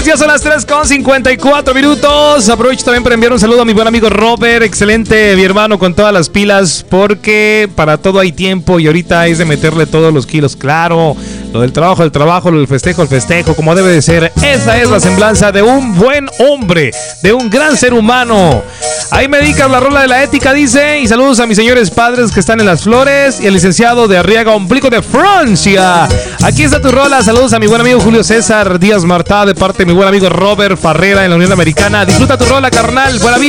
Ya son las 3:54. Aprovecho también para enviar un saludo a mi buen amigo Robert. Excelente, mi hermano, con todas las pilas, porque para todo hay tiempo y ahorita es de meterle todos los kilos. Claro, lo del trabajo, el trabajo, lo del festejo, el festejo, como debe de ser. Esa es la semblanza de un buen hombre, de un gran ser humano. Ahí me dedicas la rola de la ética, dice. Y saludos a mis señores padres que están en Las Flores y al licenciado de Arriaga Ombligo de Francia. Aquí está tu rola. Saludos a mi buen amigo Julio César Díaz Martá, de parte de mi buen amigo Robert Farrera en la Unión Americana. Disfruta tu rola, carnal. Buena vida.